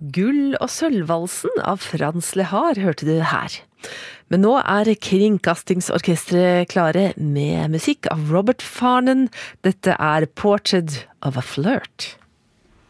Gull- og sølvvalsen av Frans Lehár hørte du her. Men nå Kringkastingsorkestret klare med musikk av Robert Farnon. Dette Portrait of a Flirt.